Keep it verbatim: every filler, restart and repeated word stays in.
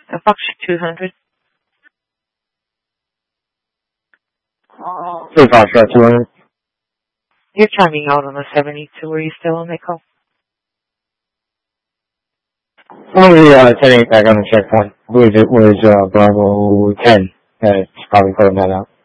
A Foxtrot two hundred. Two Foxtrot two hundred. You're timing out on the seventy-two. Are you still on that call? What was the uh, ten eight back on the checkpoint? It was, it was uh, Bravo ten. That's probably putting that out.